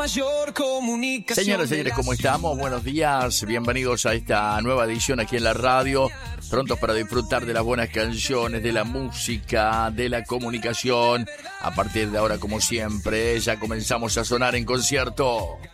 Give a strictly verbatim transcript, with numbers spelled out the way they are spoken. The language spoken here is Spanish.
mayor comunicación. Señoras y señores, ¿cómo estamos? Buenos días, bienvenidos a esta nueva edición aquí en la radio. Prontos para disfrutar de las buenas canciones, de la música, de la comunicación. A partir de ahora, como siempre, ya comenzamos a sonar en concierto.